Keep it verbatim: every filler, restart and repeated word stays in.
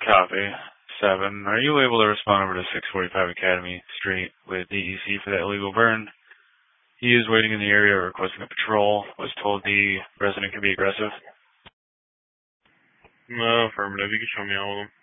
Copy. Seven. Are you able to respond over to six forty-five Academy Street with D E C for that illegal burn? He is waiting in the area requesting a patrol. Was told the resident could be aggressive. No, affirmative. You can show me all of them.